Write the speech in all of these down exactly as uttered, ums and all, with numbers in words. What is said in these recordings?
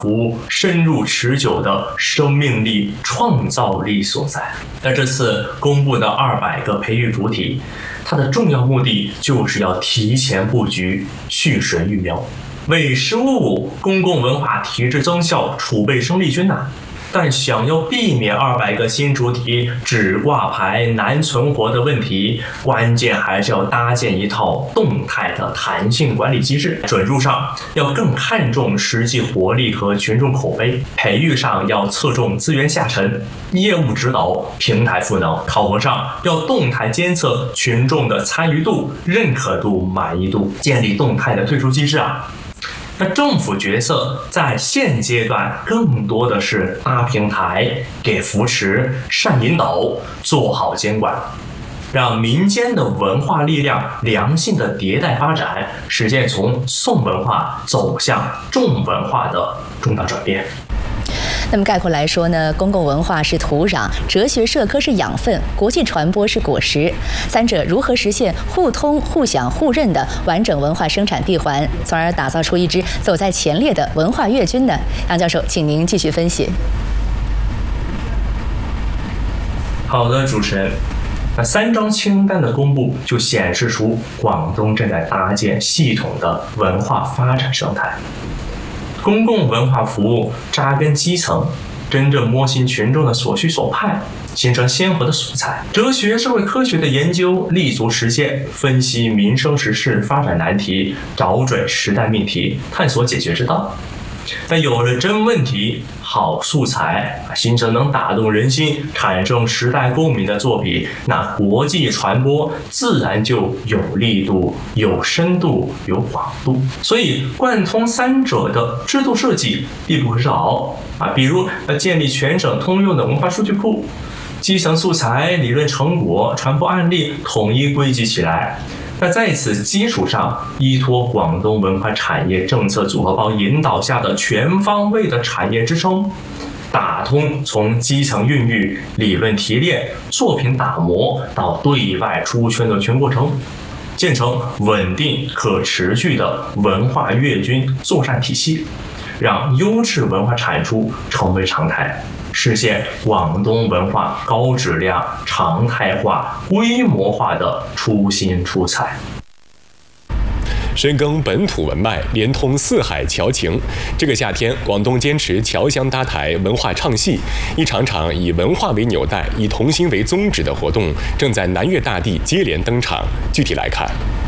服深入持久的生命力、创造力所在。那这次公布的二百个培育主体，它的重要目的就是要提前布局、蓄水育苗，为十五五公共文化体制增效储备生力军呐、啊。但想要避免二百个新主体只挂牌难存活的问题，关键还是要搭建一套动态的弹性管理机制。准入上要更看重实际活力和群众口碑，培育上要侧重资源下沉、业务指导、平台赋能，考核上要动态监测群众的参与度、认可度、满意度，建立动态的退出机制啊。那政府角色在现阶段更多的是搭平台、给扶持、善引导、做好监管，让民间的文化力量良性的迭代发展，实现从宋文化走向重文化的重大转变。 那么概括来说呢，公共文化是土壤，哲学社科是养分，国际传播是果实。三者如何实现互通、互享、互认的完整文化生产闭环，从而打造出一支走在前列的文化粤军呢？杨教授，请您继续分析。 好的，主持人。那三张清单的公布就显示出广东正在搭建系统的文化发展生态。公共文化服务扎根基层，真正摸清群众的所需所盼，形成鲜活的素材。哲学、社会科学的研究立足实践，分析民生时事、发展难题，找准时代命题，探索解决之道。那有了真问题、好素材，形成能打动人心、产生时代共鸣的作品，那国际传播自然就有力度、有深度、有广度。所以贯通三者的制度设计必不可少啊，比如建立全省通用的文化数据库，基层素材、理论成果、传播案例统一归集起来。那在此基础上，依托广东文化产业政策组合包引导下的全方位的产业支撑，打通从基层孕育、理论提炼、作品打磨到对外出圈的全过程，建成稳定可持续的文化粤军作战体系，让优质文化产出成为常态，实现广东文化高质量、常态化、规模化的出新出彩。 深耕本土文脉，连通四海侨情。这个夏天，广东坚持侨乡搭台、文化唱戏，一场场以文化为纽带、以同心为宗旨的活动正在南粤大地接连登场。具体来看，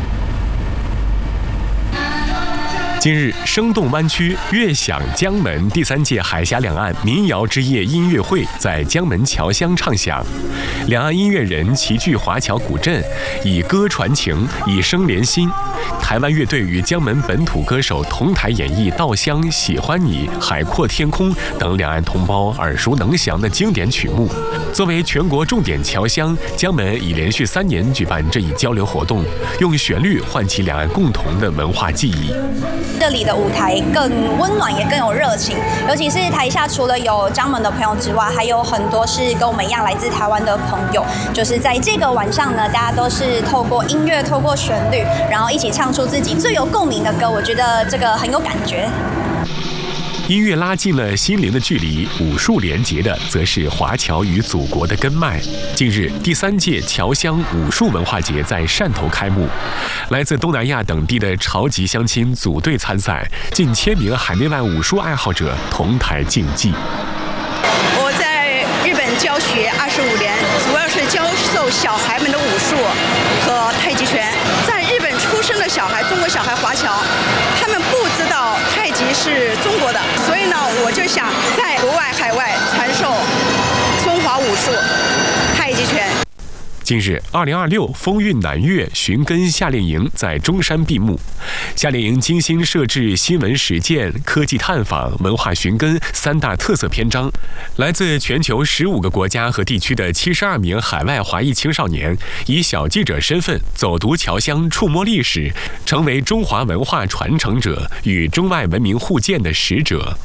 今日，生动湾区悦享江门第三届海峡两岸民谣之夜音乐会在江门侨乡唱响。两岸音乐人齐聚华侨古镇，以歌传情，以声连心。台湾乐队与江门本土歌手同台演绎《稻香》《喜欢你》《海阔天空》等两岸同胞耳熟能详的经典曲目。作为全国重点侨乡，江门已连续三年举办这一交流活动，用旋律唤起两岸共同的文化记忆。 这里的舞台更温暖，也更有热情。尤其是台下除了有江门的朋友之外，还有很多是跟我们一样来自台湾的朋友。就是在这个晚上呢，大家都是透过音乐、透过旋律，然后一起唱出自己最有共鸣的歌。我觉得这个很有感觉。 音乐拉近了心灵的距离，武术连结的则是华侨与祖国的根脉。近日，第三届侨乡武术文化节在汕头开幕，来自东南亚等地的潮籍乡亲组队参赛，近千名海内外武术爱好者同台竞技。 我在日本教学二十五年，主要是教授小孩们的武术和太极拳。在日本出生的小孩，中国小孩华侨，他们不知道太极是中国的，所以呢，我就想在国外、海外传授中华武术、太极拳。 近日，二零二六风韵南粤寻根夏令营在中山闭幕。夏令营精心设置新闻实践、科技探访、文化寻根三大特色篇章。来自全球十五个国家和地区的七十二名海外华裔青少年，以小记者身份走读侨乡，触摸历史，成为中华文化传承者与中外文明互鉴的使者。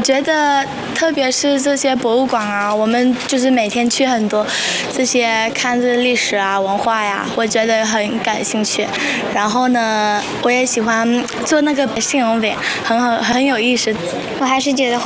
觉得特别是这些博物馆啊，我们就是每天去很多这些看这历史啊、文化呀，我觉得很感兴趣。然后呢，我也喜欢做那个信用饼，很好，很有意思。 我还是觉得